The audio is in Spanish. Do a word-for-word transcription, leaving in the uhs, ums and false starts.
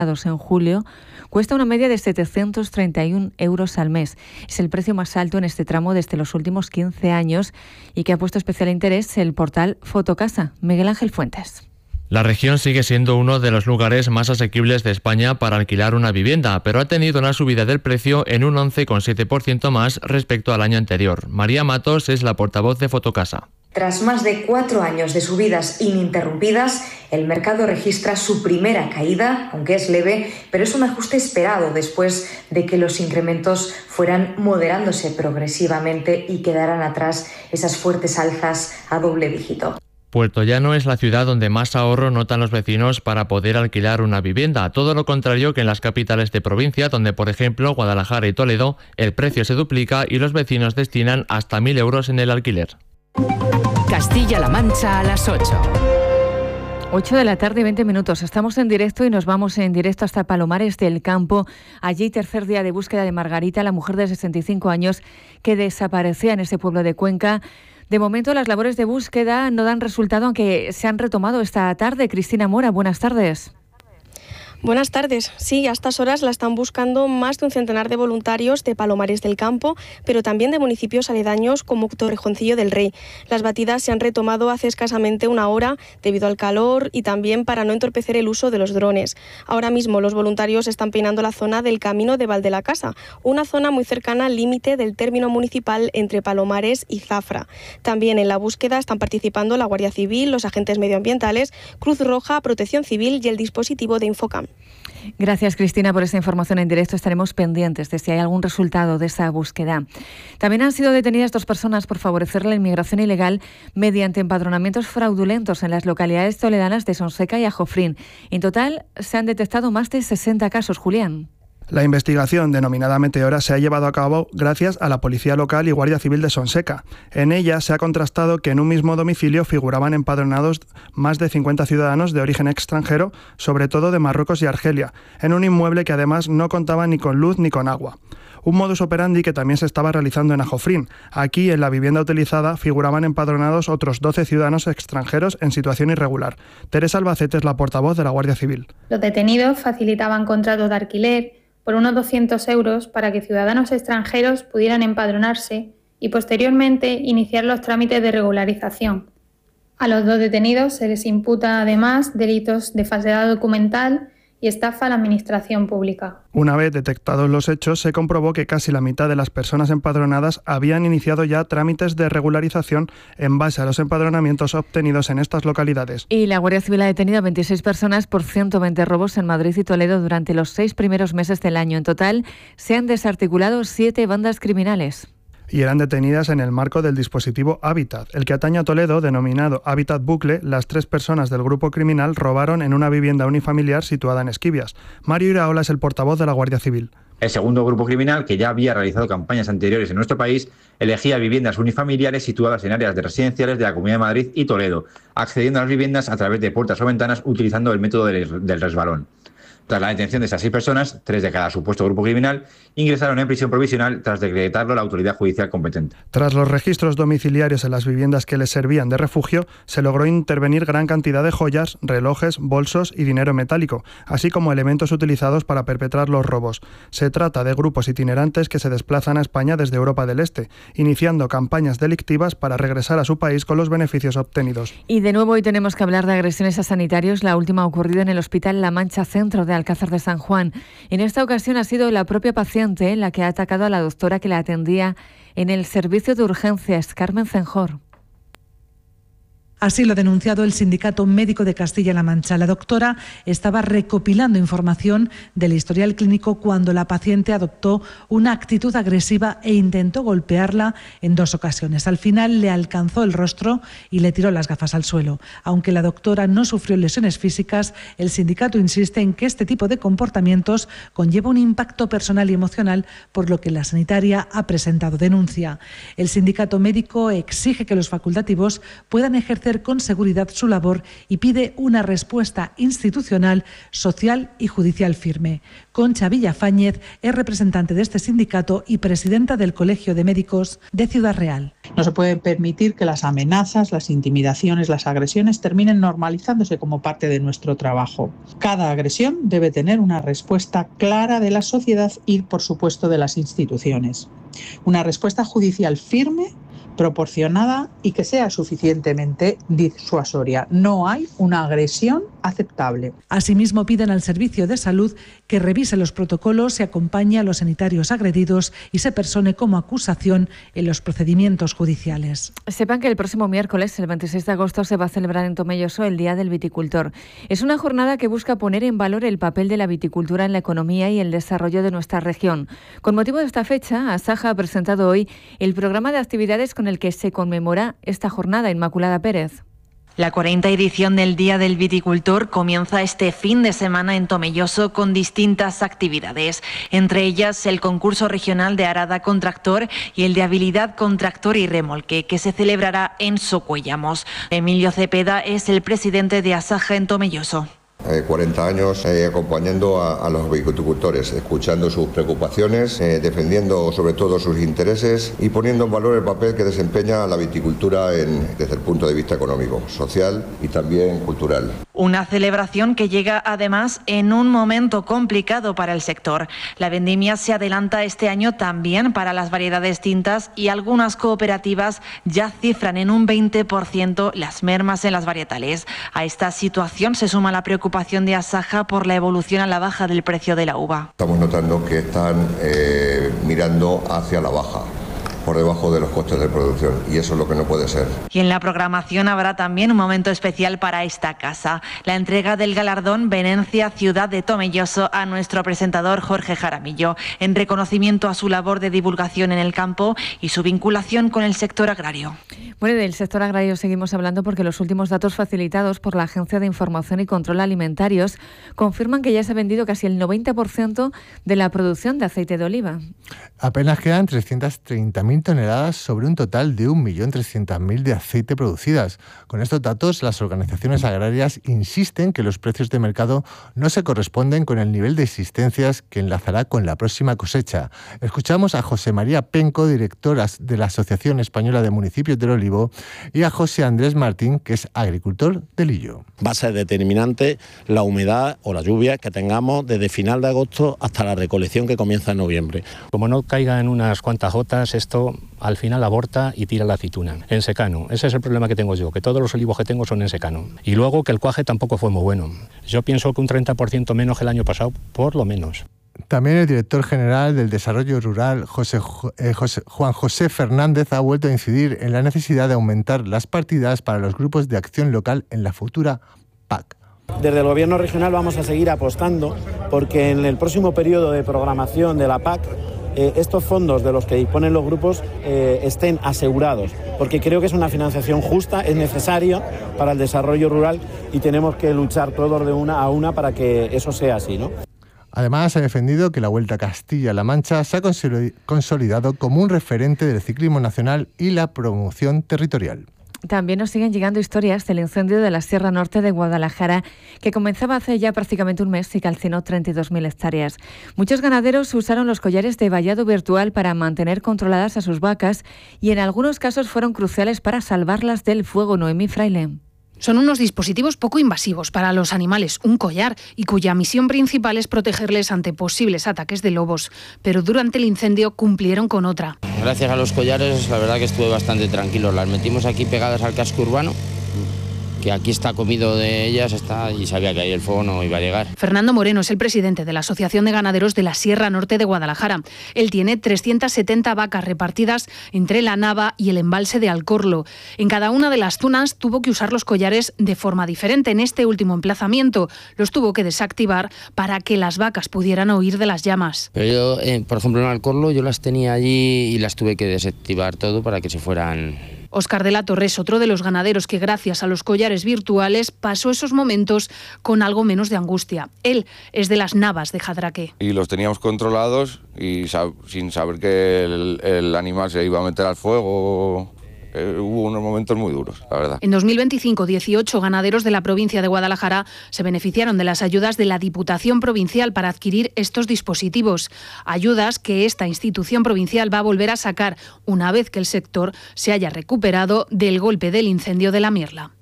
en julio, cuesta una media de setecientos treinta y un euros al mes. Es el precio más alto en este tramo desde los últimos quince años y que ha puesto especial interés el portal Fotocasa. Miguel Ángel Fuentes. La región sigue siendo uno de los lugares más asequibles de España para alquilar una vivienda, pero ha tenido una subida del precio en un once coma siete por ciento más respecto al año anterior. María Matos es la portavoz de Fotocasa. Tras más de cuatro años de subidas ininterrumpidas, el mercado registra su primera caída, aunque es leve, pero es un ajuste esperado después de que los incrementos fueran moderándose progresivamente y quedaran atrás esas fuertes alzas a doble dígito. Puertollano es la ciudad donde más ahorro notan los vecinos para poder alquilar una vivienda, todo lo contrario que en las capitales de provincia, donde por ejemplo Guadalajara y Toledo el precio se duplica y los vecinos destinan hasta mil euros en el alquiler. Castilla-La Mancha a las ocho. ocho de la tarde y veinte minutos. Estamos en directo y nos vamos en directo hasta Palomares del Campo. Allí, tercer día de búsqueda de Margarita, la mujer de sesenta y cinco años que desaparecía en ese pueblo de Cuenca. De momento, las labores de búsqueda no dan resultado, aunque se han retomado esta tarde. Cristina Mora, buenas tardes. Buenas tardes. Sí, a estas horas la están buscando más de un centenar de voluntarios de Palomares del Campo, pero también de municipios aledaños como Torrejoncillo del Rey. Las batidas se han retomado hace escasamente una hora debido al calor y también para no entorpecer el uso de los drones. Ahora mismo los voluntarios están peinando la zona del camino de Val de la Casa, una zona muy cercana al límite del término municipal entre Palomares y Zafra. También en la búsqueda están participando la Guardia Civil, los agentes medioambientales, Cruz Roja, Protección Civil y el dispositivo de Infocam. Gracias, Cristina, por esta información en directo. Estaremos pendientes de si hay algún resultado de esa búsqueda. También han sido detenidas dos personas por favorecer la inmigración ilegal mediante empadronamientos fraudulentos en las localidades toledanas de Sonseca y Ajofrín. En total, se han detectado más de sesenta casos, Julián. La investigación, denominada Meteora, se ha llevado a cabo gracias a la Policía Local y Guardia Civil de Sonseca. En ella se ha contrastado que en un mismo domicilio figuraban empadronados más de cincuenta ciudadanos de origen extranjero, sobre todo de Marruecos y Argelia, en un inmueble que además no contaba ni con luz ni con agua. Un modus operandi que también se estaba realizando en Ajofrín. Aquí, en la vivienda utilizada, figuraban empadronados otros doce ciudadanos extranjeros en situación irregular. Teresa Albacete es la portavoz de la Guardia Civil. Los detenidos facilitaban contratos de alquiler por unos doscientos euros para que ciudadanos extranjeros pudieran empadronarse y posteriormente iniciar los trámites de regularización. A los dos detenidos se les imputa además delitos de falsedad documental y estafa a la administración pública. Una vez detectados los hechos, se comprobó que casi la mitad de las personas empadronadas habían iniciado ya trámites de regularización en base a los empadronamientos obtenidos en estas localidades. Y la Guardia Civil ha detenido a veintiséis personas por ciento veinte robos en Madrid y Toledo durante los seis primeros meses del año. En total, se han desarticulado siete bandas criminales. Y eran detenidas en el marco del dispositivo Hábitat. El que atañe a Toledo, denominado Hábitat Bucle, las tres personas del grupo criminal robaron en una vivienda unifamiliar situada en Esquivias. Mario Iraola es el portavoz de la Guardia Civil. El segundo grupo criminal, que ya había realizado campañas anteriores en nuestro país, elegía viviendas unifamiliares situadas en áreas de residenciales de la Comunidad de Madrid y Toledo, accediendo a las viviendas a través de puertas o ventanas utilizando el método del resbalón. Tras la detención de esas seis personas, tres de cada supuesto grupo criminal, ingresaron en prisión provisional tras decretarlo la autoridad judicial competente. Tras los registros domiciliarios en las viviendas que les servían de refugio, se logró intervenir gran cantidad de joyas, relojes, bolsos y dinero metálico, así como elementos utilizados para perpetrar los robos. Se trata de grupos itinerantes que se desplazan a España desde Europa del Este, iniciando campañas delictivas para regresar a su país con los beneficios obtenidos. Y de nuevo hoy tenemos que hablar de agresiones a sanitarios, la última ocurrida en el Hospital La Mancha Centro de Alcázar de San Juan. En esta ocasión ha sido la propia paciente la que ha atacado a la doctora que la atendía en el servicio de urgencias, Carmen Cenjor. Así lo ha denunciado el Sindicato Médico de Castilla-La Mancha. La doctora estaba recopilando información del historial clínico cuando la paciente adoptó una actitud agresiva e intentó golpearla en dos ocasiones. Al final le alcanzó el rostro y le tiró las gafas al suelo. Aunque la doctora no sufrió lesiones físicas, el sindicato insiste en que este tipo de comportamientos conlleva un impacto personal y emocional, por lo que la sanitaria ha presentado denuncia. El Sindicato Médico exige que los facultativos puedan ejercer ejercer con seguridad su labor y pide una respuesta institucional, social y judicial firme. Concha Villafáñez es representante de este sindicato y presidenta del Colegio de Médicos de Ciudad Real. No se puede permitir que las amenazas, las intimidaciones, las agresiones terminen normalizándose como parte de nuestro trabajo. Cada agresión debe tener una respuesta clara de la sociedad y, por supuesto, de las instituciones. Una respuesta judicial firme, proporcionada y que sea suficientemente disuasoria. No hay una agresión aceptable. Asimismo, piden al Servicio de Salud que revise los protocolos, se acompañe a los sanitarios agredidos y se persone como acusación en los procedimientos judiciales. Sepan que el próximo miércoles, el veintiséis de agosto, se va a celebrar en Tomelloso el Día del Viticultor. Es una jornada que busca poner en valor el papel de la viticultura en la economía y el desarrollo de nuestra región. Con motivo de esta fecha, Asaja ha presentado hoy el programa de actividades con el que se conmemora esta jornada. Inmaculada Pérez. La cuarta edición del Día del Viticultor comienza este fin de semana en Tomelloso con distintas actividades, entre ellas el concurso regional de arada con tractor y el de habilidad con tractor y remolque, que se celebrará en Socuellamos. Emilio Cepeda es el presidente de Asaja en Tomelloso. Eh, cuarenta años eh, acompañando a, a los viticultores, escuchando sus preocupaciones, eh, defendiendo sobre todo sus intereses y poniendo en valor el papel que desempeña la viticultura en, desde el punto de vista económico, social y también cultural. Una celebración que llega además en un momento complicado para el sector. La vendimia se adelanta este año también para las variedades tintas y algunas cooperativas ya cifran en un veinte por ciento las mermas en las varietales. A esta situación se suma la preocupación de Asaja por la evolución a la baja del precio de la uva. Estamos notando que están eh, mirando hacia la baja, por debajo de los costes de producción, y eso es lo que no puede ser. Y en la programación habrá también un momento especial para esta casa, la entrega del galardón Venencia Ciudad de Tomelloso a nuestro presentador Jorge Jaramillo, en reconocimiento a su labor de divulgación en el campo y su vinculación con el sector agrario. Bueno, del sector agrario seguimos hablando porque los últimos datos facilitados por la Agencia de Información y Control Alimentarios confirman que ya se ha vendido casi el noventa por ciento de la producción de aceite de oliva. Apenas quedan trescientas treinta mil toneladas sobre un total de un millón trescientas mil de aceite producidas. Con estos datos, las organizaciones agrarias insisten que los precios de mercado no se corresponden con el nivel de existencias que enlazará con la próxima cosecha. Escuchamos a José María Penco, directora de la Asociación Española de Municipios del Olivo, y a José Andrés Martín, que es agricultor de Lillo. Va a ser determinante la humedad o la lluvia que tengamos desde final de agosto hasta la recolección que comienza en noviembre. Como no caigan unas cuantas gotas, esto al final aborta y tira la aceituna en secano. Ese es el problema que tengo yo, que todos los olivos que tengo son en secano. Y luego que el cuaje tampoco fue muy bueno. Yo pienso que un treinta por ciento menos que el año pasado, por lo menos. También el director general del Desarrollo Rural, José, eh, José, Juan José Fernández, ha vuelto a incidir en la necesidad de aumentar las partidas para los grupos de acción local en la futura P A C. Desde el Gobierno regional vamos a seguir apostando porque en el próximo periodo de programación de la P A C eh, estos fondos de los que disponen los grupos eh, estén asegurados, porque creo que es una financiación justa, es necesaria para el desarrollo rural y tenemos que luchar todos de una a una para que eso sea así, ¿no? Además, ha defendido que la Vuelta a Castilla-La Mancha se ha consolidado como un referente del ciclismo nacional y la promoción territorial. También nos siguen llegando historias del incendio de la Sierra Norte de Guadalajara, que comenzaba hace ya prácticamente un mes y calcinó treinta y dos mil hectáreas. Muchos ganaderos usaron los collares de vallado virtual para mantener controladas a sus vacas y en algunos casos fueron cruciales para salvarlas del fuego. Noemí Fraile. Son unos dispositivos poco invasivos para los animales, un collar, y cuya misión principal es protegerles ante posibles ataques de lobos. Pero durante el incendio cumplieron con otra. Gracias a los collares, la verdad que estuve bastante tranquilo. Las metimos aquí pegadas al casco urbano, que aquí está comido de ellas, está y sabía que ahí el fuego no iba a llegar. Fernando Moreno es el presidente de la Asociación de Ganaderos de la Sierra Norte de Guadalajara. Él tiene trescientas setenta vacas repartidas entre la Nava y el embalse de Alcorlo. En cada una de las zonas tuvo que usar los collares de forma diferente. En este último emplazamiento los tuvo que desactivar para que las vacas pudieran huir de las llamas. Pero yo, eh, por ejemplo, en Alcorlo yo las tenía allí y las tuve que desactivar todo para que se fueran. Óscar de la Torre es otro de los ganaderos que gracias a los collares virtuales pasó esos momentos con algo menos de angustia. Él es de las Navas de Jadraque. Y los teníamos controlados y sab- sin saber que el, el animal se iba a meter al fuego eh, hubo unos momentos muy duros, la verdad. En dos mil veinticinco, dieciocho ganaderos de la provincia de Guadalajara se beneficiaron de las ayudas de la Diputación Provincial para adquirir estos dispositivos. Ayudas que esta institución provincial va a volver a sacar una vez que el sector se haya recuperado del golpe del incendio de la Mirla.